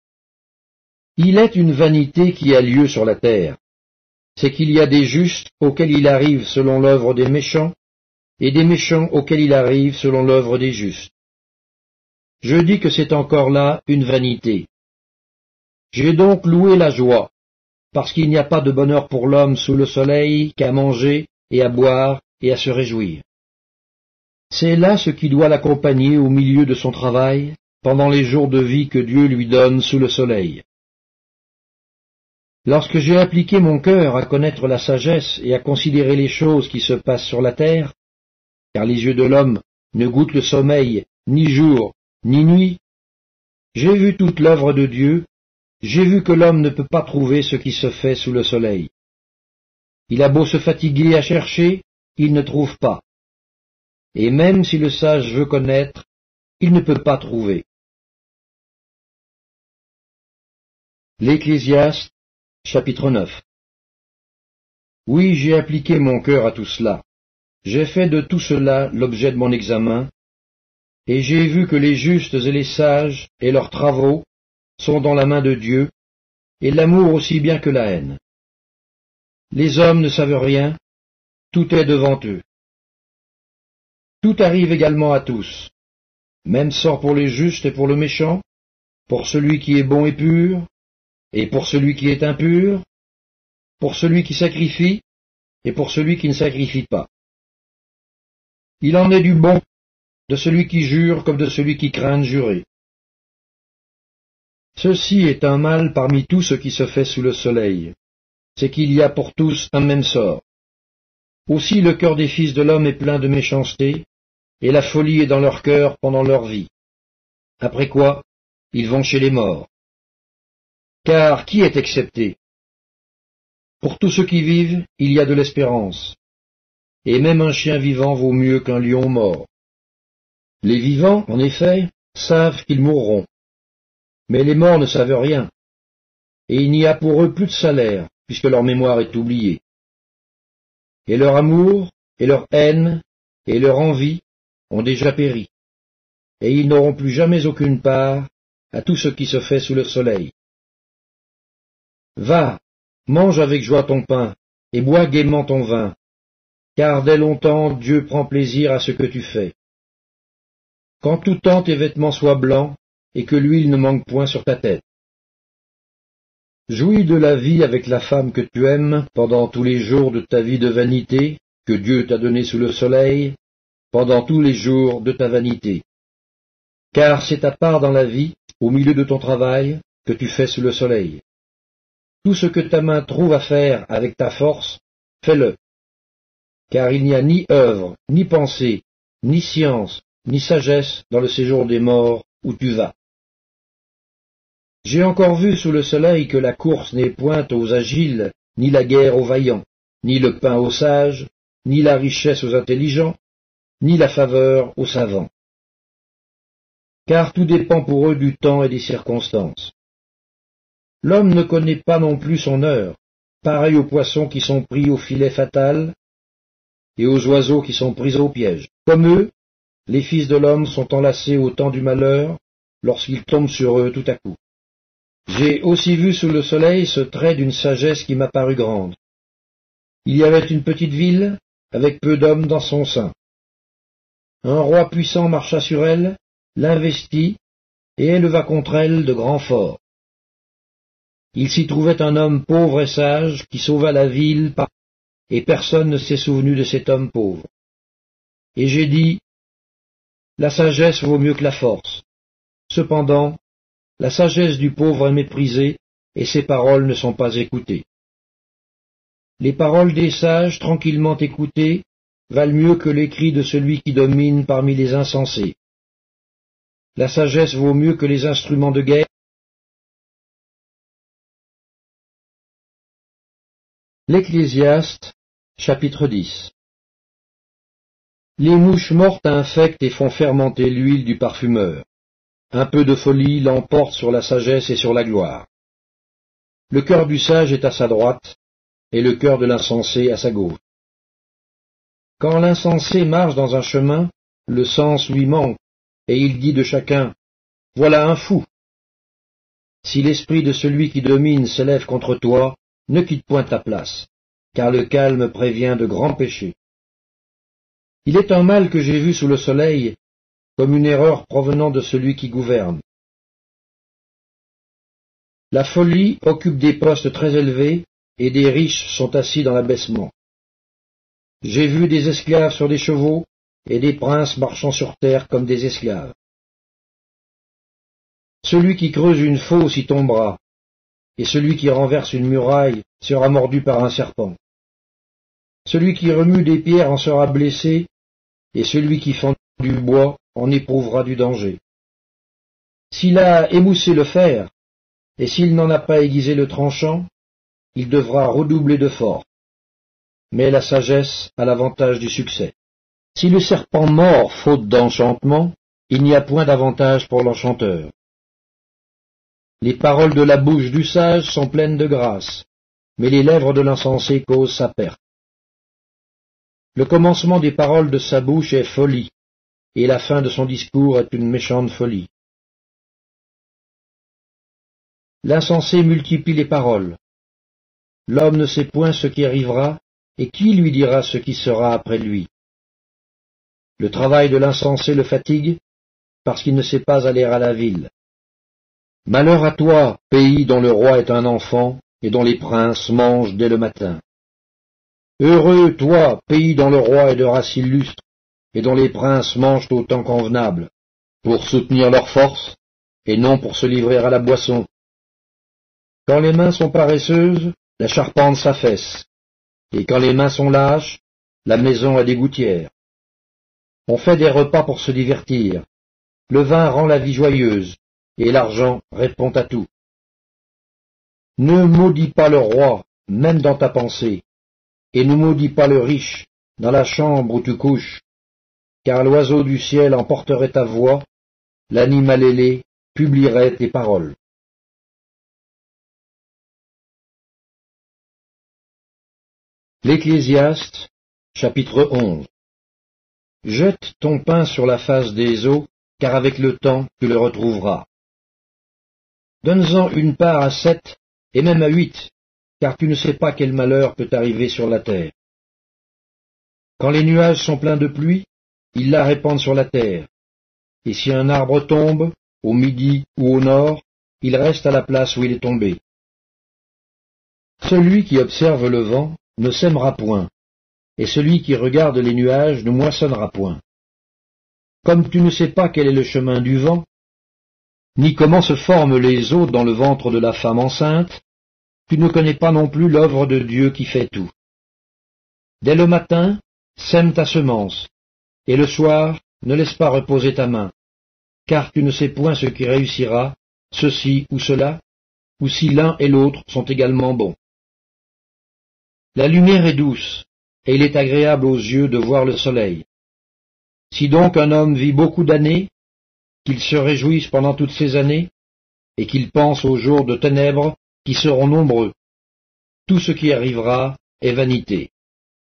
Il est une vanité qui a lieu sur la terre, c'est qu'il y a des justes auxquels il arrive selon l'œuvre des méchants, et des méchants auxquels il arrive selon l'œuvre des justes. Je dis que c'est encore là une vanité. J'ai donc loué la joie, parce qu'il n'y a pas de bonheur pour l'homme sous le soleil qu'à manger et à boire et à se réjouir. C'est là ce qui doit l'accompagner au milieu de son travail, pendant les jours de vie que Dieu lui donne sous le soleil. Lorsque j'ai appliqué mon cœur à connaître la sagesse et à considérer les choses qui se passent sur la terre, car les yeux de l'homme ne goûtent le sommeil ni jour ni nuit, j'ai vu toute l'œuvre de Dieu, j'ai vu que l'homme ne peut pas trouver ce qui se fait sous le soleil. Il a beau se fatiguer à chercher, il ne trouve pas. Et même si le sage veut connaître, il ne peut pas trouver. L'Ecclésiaste, chapitre neuf. Oui, j'ai appliqué mon cœur à tout cela. J'ai fait de tout cela l'objet de mon examen, et j'ai vu que les justes et les sages et leurs travaux sont dans la main de Dieu, et l'amour aussi bien que la haine. Les hommes ne savent rien, tout est devant eux. Tout arrive également à tous, même sort pour les justes et pour le méchant, pour celui qui est bon et pur, et pour celui qui est impur, pour celui qui sacrifie, et pour celui qui ne sacrifie pas. Il en est du bon, de celui qui jure comme de celui qui craint de jurer. Ceci est un mal parmi tout ce qui se fait sous le soleil, c'est qu'il y a pour tous un même sort. Aussi le cœur des fils de l'homme est plein de méchanceté, et la folie est dans leur cœur pendant leur vie. Après quoi, ils vont chez les morts. Car qui est excepté? Pour tous ceux qui vivent, il y a de l'espérance, et même un chien vivant vaut mieux qu'un lion mort. Les vivants, en effet, savent qu'ils mourront, mais les morts ne savent rien, et il n'y a pour eux plus de salaire, puisque leur mémoire est oubliée. Et leur amour, et leur haine, et leur envie ont déjà péri, et ils n'auront plus jamais aucune part à tout ce qui se fait sous le soleil. Va, mange avec joie ton pain, et bois gaiement ton vin, car dès longtemps Dieu prend plaisir à ce que tu fais. Qu'en tout temps tes vêtements soient blancs, et que l'huile ne manque point sur ta tête. Jouis de la vie avec la femme que tu aimes pendant tous les jours de ta vie de vanité, que Dieu t'a donnée sous le soleil, pendant tous les jours de ta vanité. Car c'est ta part dans la vie, au milieu de ton travail, que tu fais sous le soleil. Tout ce que ta main trouve à faire avec ta force, fais-le. Car il n'y a ni œuvre, ni pensée, ni science, ni sagesse dans le séjour des morts où tu vas. J'ai encore vu sous le soleil que la course n'est point aux agiles, ni la guerre aux vaillants, ni le pain aux sages, ni la richesse aux intelligents, ni la faveur aux savants. Car tout dépend pour eux du temps et des circonstances. L'homme ne connaît pas non plus son heure, pareil aux poissons qui sont pris au filet fatal, et aux oiseaux qui sont pris au piège. Comme eux, les fils de l'homme sont enlacés au temps du malheur, lorsqu'ils tombent sur eux tout à coup. J'ai aussi vu sous le soleil ce trait d'une sagesse qui m'a paru grande. Il y avait une petite ville, avec peu d'hommes dans son sein. Un roi puissant marcha sur elle, l'investit, et éleva contre elle de grands forts. Il s'y trouvait un homme pauvre et sage, qui sauva la ville, et personne ne s'est souvenu de cet homme pauvre. Et j'ai dit, la sagesse vaut mieux que la force. Cependant, la sagesse du pauvre est méprisée, et ses paroles ne sont pas écoutées. Les paroles des sages, tranquillement écoutées, valent mieux que les cris de celui qui domine parmi les insensés. La sagesse vaut mieux que les instruments de guerre. L'Ecclésiaste, chapitre dix. Les mouches mortes infectent et font fermenter l'huile du parfumeur. Un peu de folie l'emporte sur la sagesse et sur la gloire. Le cœur du sage est à sa droite, et le cœur de l'insensé à sa gauche. Quand l'insensé marche dans un chemin, le sens lui manque, et il dit de chacun, « Voilà un fou !» Si l'esprit de celui qui domine s'élève contre toi, ne quitte point ta place, car le calme prévient de grands péchés. Il est un mal que j'ai vu sous le soleil, comme une erreur provenant de celui qui gouverne. La folie occupe des postes très élevés, et des riches sont assis dans l'abaissement. J'ai vu des esclaves sur des chevaux, et des princes marchant sur terre comme des esclaves. Celui qui creuse une fosse y tombera, et celui qui renverse une muraille sera mordu par un serpent. Celui qui remue des pierres en sera blessé, et celui qui fend du bois en éprouvera du danger. S'il a émoussé le fer, et s'il n'en a pas aiguisé le tranchant, il devra redoubler de force. Mais la sagesse a l'avantage du succès. Si le serpent mord faute d'enchantement, il n'y a point d'avantage pour l'enchanteur. Les paroles de la bouche du sage sont pleines de grâce, mais les lèvres de l'insensé causent sa perte. Le commencement des paroles de sa bouche est folie, et la fin de son discours est une méchante folie. L'insensé multiplie les paroles. L'homme ne sait point ce qui arrivera, et qui lui dira ce qui sera après lui? Le travail de l'insensé le fatigue, parce qu'il ne sait pas aller à la ville. Malheur à toi, pays dont le roi est un enfant, et dont les princes mangent dès le matin. Heureux, toi, pays dont le roi est de race illustre, et dont les princes mangent au temps convenable, pour soutenir leur force, et non pour se livrer à la boisson. Quand les mains sont paresseuses, la charpente s'affaisse, et quand les mains sont lâches, la maison a des gouttières. On fait des repas pour se divertir, le vin rend la vie joyeuse, et l'argent répond à tout. Ne maudis pas le roi, même dans ta pensée, et ne maudis pas le riche, dans la chambre où tu couches, car l'oiseau du ciel emporterait ta voix, l'animal ailé publierait tes paroles. L'Ecclésiaste, chapitre onze. Jette ton pain sur la face des eaux, car avec le temps tu le retrouveras. Donne-en une part à sept, et même à huit, car tu ne sais pas quel malheur peut arriver sur la terre. Quand les nuages sont pleins de pluie, ils la répandent sur la terre, et si un arbre tombe, au midi ou au nord, il reste à la place où il est tombé. Celui qui observe le vent ne sèmera point, et celui qui regarde les nuages ne moissonnera point. Comme tu ne sais pas quel est le chemin du vent, ni comment se forment les eaux dans le ventre de la femme enceinte, tu ne connais pas non plus l'œuvre de Dieu qui fait tout. Dès le matin, sème ta semence, et le soir, ne laisse pas reposer ta main, car tu ne sais point ce qui réussira, ceci ou cela, ou si l'un et l'autre sont également bons. La lumière est douce, et il est agréable aux yeux de voir le soleil. Si donc un homme vit beaucoup d'années, qu'il se réjouisse pendant toutes ces années, et qu'il pense aux jours de ténèbres qui seront nombreux, tout ce qui arrivera est vanité.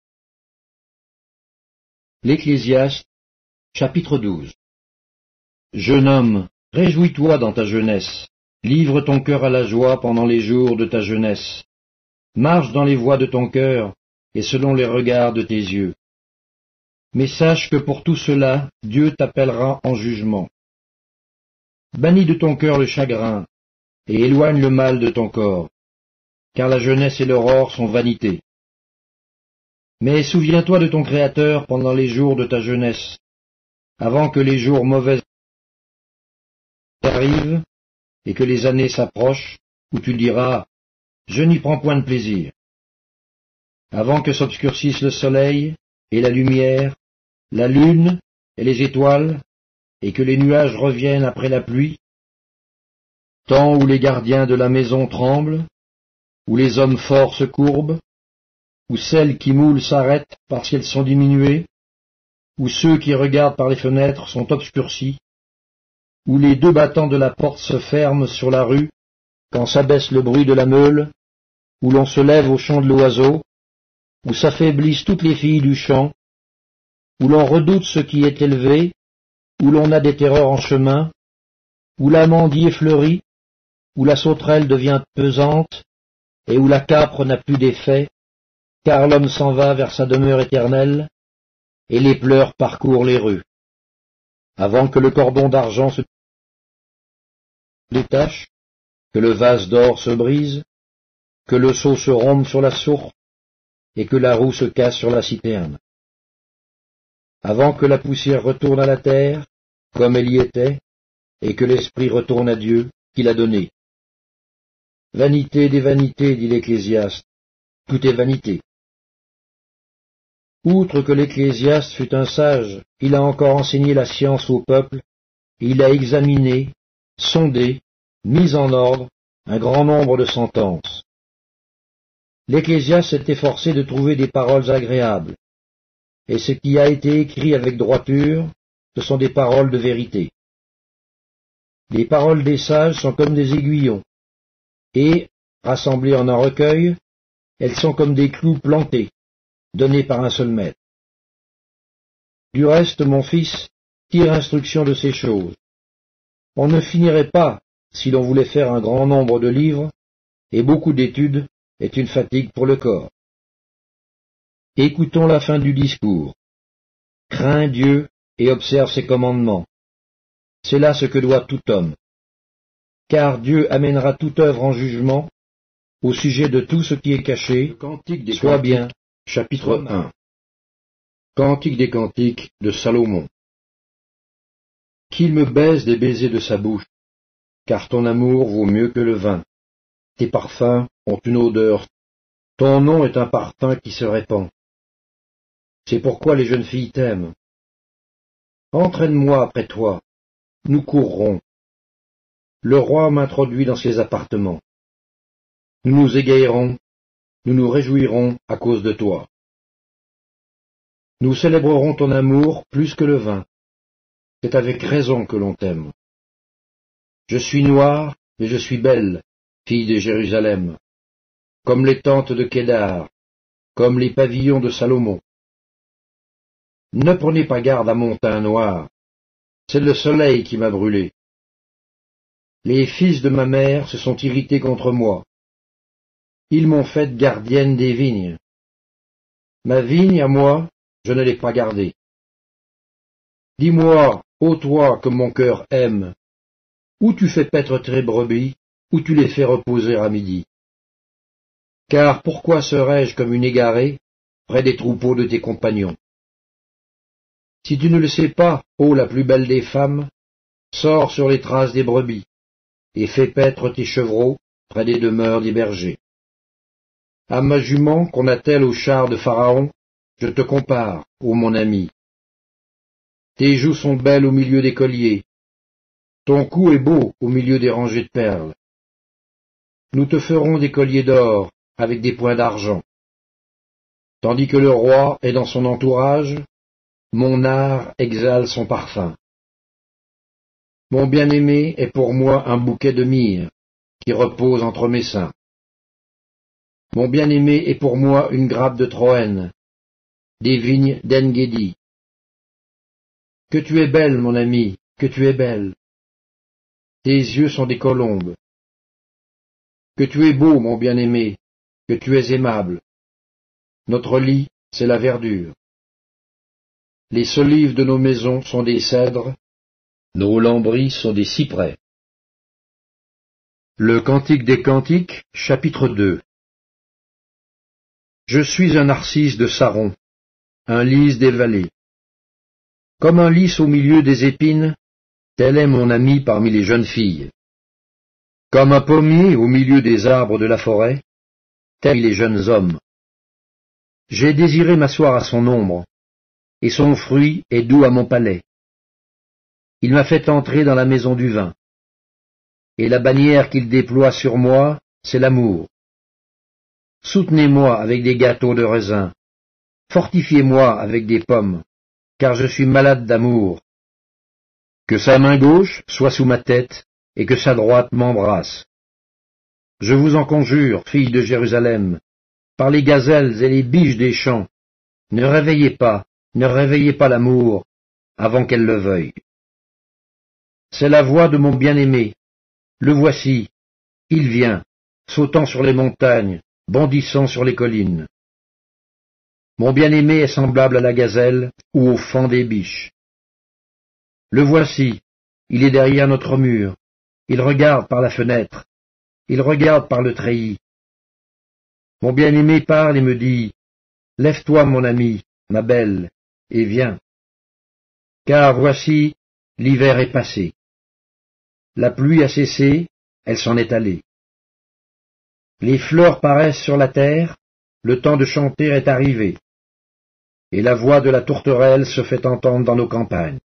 L'Ecclésiaste, chapitre douze. Jeune homme, réjouis-toi dans ta jeunesse, livre ton cœur à la joie pendant les jours de ta jeunesse. Marche dans les voies de ton cœur, et selon les regards de tes yeux. Mais sache que pour tout cela, Dieu t'appellera en jugement. Bannis de ton cœur le chagrin, et éloigne le mal de ton corps, car la jeunesse et l'aurore sont vanité. Mais souviens-toi de ton Créateur pendant les jours de ta jeunesse, avant que les jours mauvais arrivent, et que les années s'approchent, où tu diras, je n'y prends point de plaisir. Avant que s'obscurcisse le soleil, et la lumière, la lune, et les étoiles, et que les nuages reviennent après la pluie, temps où les gardiens de la maison tremblent, où les hommes forts se courbent, où celles qui moulent s'arrêtent parce qu'elles sont diminuées, où ceux qui regardent par les fenêtres sont obscurcis, où les deux battants de la porte se ferment sur la rue, quand s'abaisse le bruit de la meule, où l'on se lève au chant de l'oiseau, où s'affaiblissent toutes les filles du champ, où l'on redoute ce qui est élevé, où l'on a des terreurs en chemin, où l'amandier fleurit, où la sauterelle devient pesante, et où la capre n'a plus d'effet, car l'homme s'en va vers sa demeure éternelle, et les pleurs parcourent les rues. Avant que le cordon d'argent se détache, que le vase d'or se brise, que le seau se rompe sur la source, et que la roue se casse sur la citerne. Avant que la poussière retourne à la terre, comme elle y était, et que l'esprit retourne à Dieu, qui l'a donné. Vanité des vanités, dit l'Ecclésiaste, tout est vanité. Outre que l'Ecclésiaste fut un sage, il a encore enseigné la science au peuple, et il a examiné, sondé, mis en ordre un grand nombre de sentences. L'Ecclésiaste s'est efforcé de trouver des paroles agréables, et ce qui a été écrit avec droiture, ce sont des paroles de vérité. Les paroles des sages sont comme des aiguillons, et, rassemblées en un recueil, elles sont comme des clous plantés, donnés par un seul maître. Du reste, mon fils, tire instruction de ces choses. On ne finirait pas, si l'on voulait faire un grand nombre de livres, et beaucoup d'études est une fatigue pour le corps. Écoutons la fin du discours. Crains Dieu et observe ses commandements. C'est là ce que doit tout homme. Car Dieu amènera toute œuvre en jugement au sujet de tout ce qui est caché, Cantique des soit Cantiques, bien. chapitre un. Cantique des Cantiques de Salomon. Qu'il me baise des baisers de sa bouche, car ton amour vaut mieux que le vin. Tes parfums ont une odeur. Ton nom est un parfum qui se répand. C'est pourquoi les jeunes filles t'aiment. Entraîne-moi après toi. Nous courrons. Le roi m'introduit dans ses appartements. Nous nous égayerons, nous nous réjouirons à cause de toi. Nous célébrerons ton amour plus que le vin. C'est avec raison que l'on t'aime. Je suis noire, mais je suis belle, fille de Jérusalem, comme les tentes de Kédar, comme les pavillons de Salomon. Ne prenez pas garde à mon teint noir, c'est le soleil qui m'a brûlé. Les fils de ma mère se sont irrités contre moi. Ils m'ont faite gardienne des vignes. Ma vigne, à moi, je ne l'ai pas gardée. Dis-moi, ô toi que mon cœur aime, où tu fais paître tes brebis, où tu les fais reposer à midi. Car pourquoi serais-je comme une égarée près des troupeaux de tes compagnons? Si tu ne le sais pas, ô la plus belle des femmes, sors sur les traces des brebis, et fais paître tes chevreaux près des demeures des bergers. À ma jument qu'on attelle au char de Pharaon, je te compare, ô mon ami. Tes joues sont belles au milieu des colliers, ton cou est beau au milieu des rangées de perles. Nous te ferons des colliers d'or avec des points d'argent. Tandis que le roi est dans son entourage, mon art exhale son parfum. Mon bien-aimé est pour moi un bouquet de myrrhe qui repose entre mes seins. Mon bien-aimé est pour moi une grappe de Troène, des vignes d'En-Gedi. Que tu es belle, mon ami, que tu es belle. Tes yeux sont des colombes. Que tu es beau, mon bien-aimé, que tu es aimable. Notre lit, c'est la verdure. Les solives de nos maisons sont des cèdres, nos lambris sont des cyprès. Le Cantique des Cantiques, chapitre deux. Je suis un narcisse de Saron, un lys des vallées. Comme un lys au milieu des épines, tel est mon ami parmi les jeunes filles. Comme un pommier au milieu des arbres de la forêt, tels les jeunes hommes. J'ai désiré m'asseoir à son ombre, et son fruit est doux à mon palais. Il m'a fait entrer dans la maison du vin. Et la bannière qu'il déploie sur moi, c'est l'amour. Soutenez-moi avec des gâteaux de raisin. Fortifiez-moi avec des pommes, car je suis malade d'amour. Que sa main gauche soit sous ma tête, et que sa droite m'embrasse. Je vous en conjure, filles de Jérusalem, par les gazelles et les biches des champs, ne réveillez pas, ne réveillez pas l'amour, avant qu'elle le veuille. C'est la voix de mon bien-aimé. Le voici, il vient, sautant sur les montagnes, bondissant sur les collines. Mon bien-aimé est semblable à la gazelle ou au faon des biches. Le voici, il est derrière notre mur, il regarde par la fenêtre, il regarde par le treillis. Mon bien-aimé parle et me dit, « Lève-toi, mon ami, ma belle, et viens. » Car voici, l'hiver est passé. La pluie a cessé, elle s'en est allée. Les fleurs paraissent sur la terre, le temps de chanter est arrivé, et la voix de la tourterelle se fait entendre dans nos campagnes.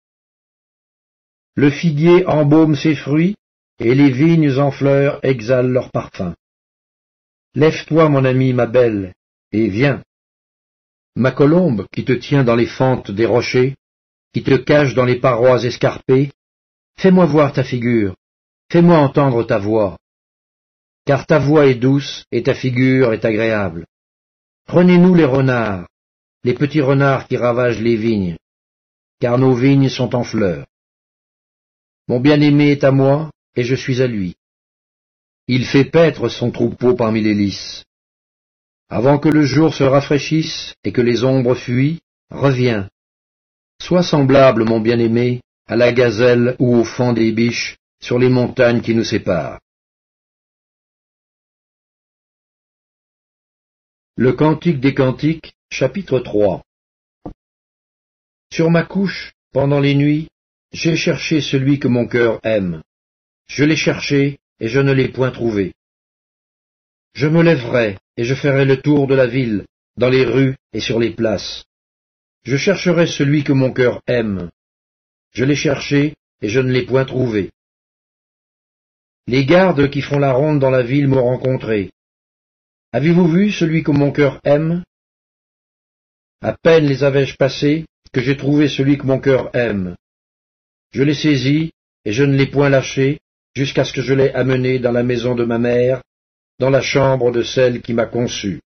Le figuier embaume ses fruits, et les vignes en fleurs exhalent leur parfum. Lève-toi, mon ami, ma belle, et viens. Ma colombe, qui te tient dans les fentes des rochers, qui te cache dans les parois escarpées, fais-moi voir ta figure, fais-moi entendre ta voix. Car ta voix est douce et ta figure est agréable. Prenez-nous les renards, les petits renards qui ravagent les vignes, car nos vignes sont en fleurs. Mon bien-aimé est à moi, et je suis à lui. Il fait paître son troupeau parmi les lys. Avant que le jour se rafraîchisse et que les ombres fuient, reviens. Sois semblable, mon bien-aimé, à la gazelle ou au faon des biches sur les montagnes qui nous séparent. Le Cantique des Cantiques, chapitre trois. Sur ma couche, pendant les nuits, j'ai cherché celui que mon cœur aime. Je l'ai cherché, et je ne l'ai point trouvé. Je me lèverai, et je ferai le tour de la ville, dans les rues et sur les places. Je chercherai celui que mon cœur aime. Je l'ai cherché, et je ne l'ai point trouvé. Les gardes qui font la ronde dans la ville m'ont rencontré. Avez-vous vu celui que mon cœur aime? À peine les avais-je passés, que j'ai trouvé celui que mon cœur aime. Je l'ai saisi, et je ne l'ai point lâché, jusqu'à ce que je l'ai amené dans la maison de ma mère, dans la chambre de celle qui m'a conçu.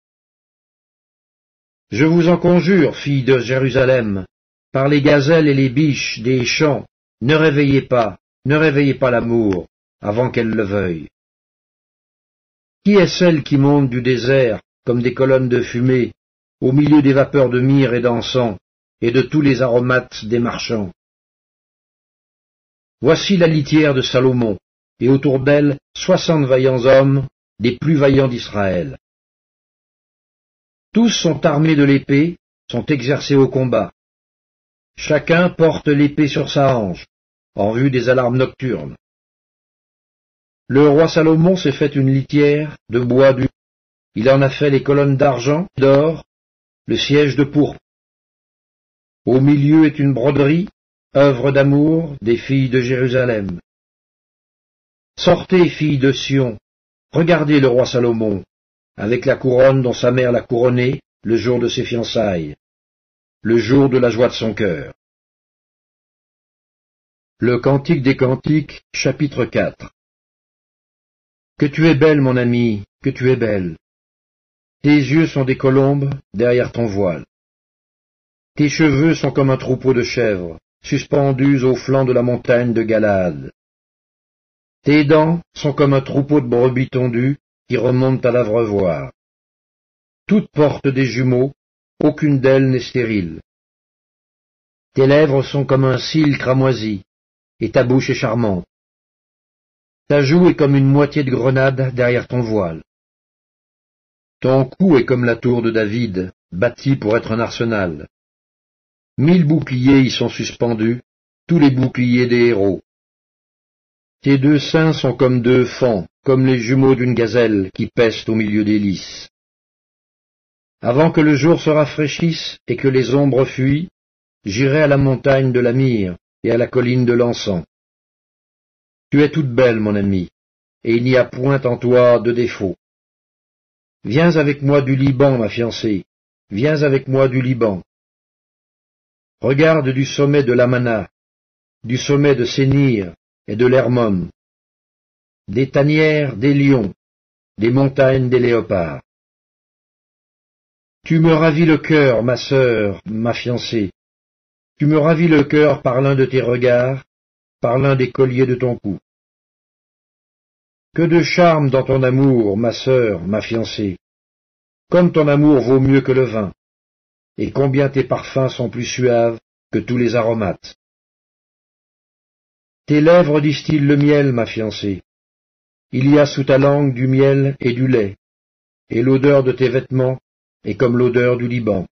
Je vous en conjure, filles de Jérusalem, par les gazelles et les biches des champs, ne réveillez pas, ne réveillez pas l'amour, avant qu'elle le veuille. Qui est celle qui monte du désert, comme des colonnes de fumée, au milieu des vapeurs de myrrhe et d'encens, et de tous les aromates des marchands? Voici la litière de Salomon, et autour d'elle soixante vaillants hommes, des plus vaillants d'Israël. Tous sont armés de l'épée, sont exercés au combat. Chacun porte l'épée sur sa hanche, en vue des alarmes nocturnes. Le roi Salomon s'est fait une litière de bois du. Il en a fait les colonnes d'argent, d'or, le siège de pourpre. Au milieu est une broderie, œuvre d'amour des filles de Jérusalem. Sortez, filles de Sion, regardez le roi Salomon, avec la couronne dont sa mère l'a couronné le jour de ses fiançailles, le jour de la joie de son cœur. Le Cantique des Cantiques, chapitre quatre. Que tu es belle, mon ami, que tu es belle. Tes yeux sont des colombes derrière ton voile. Tes cheveux sont comme un troupeau de chèvres, suspendus au flanc de la montagne de Galaad. Tes dents sont comme un troupeau de brebis tondues qui remontent à l'abreuvoir. Toutes portent des jumeaux, aucune d'elles n'est stérile. Tes lèvres sont comme un cil cramoisi, et ta bouche est charmante. Ta joue est comme une moitié de grenade derrière ton voile. Ton cou est comme la tour de David, bâtie pour être un arsenal. Mille boucliers y sont suspendus, tous les boucliers des héros. Tes deux seins sont comme deux fans, comme les jumeaux d'une gazelle qui pèsent au milieu des lys. Avant que le jour se rafraîchisse et que les ombres fuient, j'irai à la montagne de la myrrhe et à la colline de l'encens. Tu es toute belle, mon ami, et il n'y a point en toi de défaut. Viens avec moi du Liban, ma fiancée, viens avec moi du Liban. Regarde du sommet de l'Amana, du sommet de Sénir et de l'Hermon, des tanières des lions, des montagnes des léopards. Tu me ravis le cœur, ma sœur, ma fiancée. Tu me ravis le cœur par l'un de tes regards, par l'un des colliers de ton cou. Que de charme dans ton amour, ma sœur, ma fiancée. Comme ton amour vaut mieux que le vin, et combien tes parfums sont plus suaves que tous les aromates. Tes lèvres distillent le miel, ma fiancée. Il y a sous ta langue du miel et du lait, et l'odeur de tes vêtements est comme l'odeur du Liban.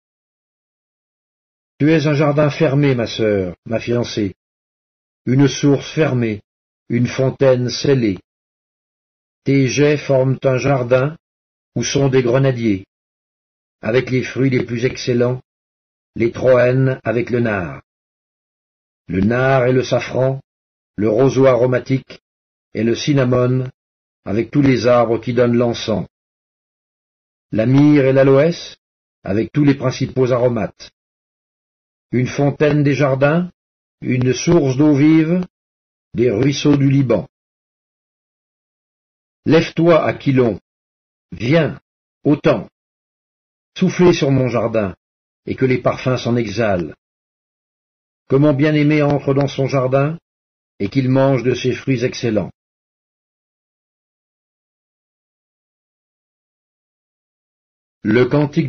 Tu es un jardin fermé, ma sœur, ma fiancée, une source fermée, une fontaine scellée. Tes jets forment un jardin où sont des grenadiers, avec les fruits les plus excellents, les troènes avec le nard. Le nard et le safran, le roseau aromatique et le cinnamome, avec tous les arbres qui donnent l'encens. La myrrhe et l'aloès, avec tous les principaux aromates. Une fontaine des jardins, une source d'eau vive, des ruisseaux du Liban. Lève-toi, Aquilon, viens, au temps, soufflez sur mon jardin, et que les parfums s'en exhalent. Que mon bien-aimé entre dans son jardin, et qu'il mange de ses fruits excellents. Le cantique